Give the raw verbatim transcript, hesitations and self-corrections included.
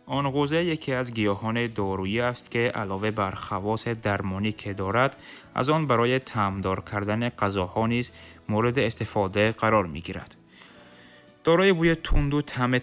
آنقوزه یکی از گیاهان دارویی است که علاوه بر خواص درمانی که دارد، از آن برای طعمدار کردن غذاها نیز مورد استفاده قرار می‌گیرد. دارای بوی تند و طعم